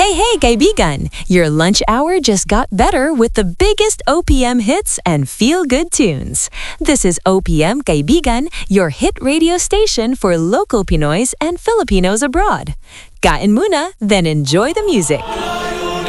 Hey, kaibigan! Your lunch hour just got better with the biggest OPM hits and feel-good tunes. This is OPM Kaibigan, your hit radio station for local Pinoys and Filipinos abroad. Kain muna, then enjoy the music.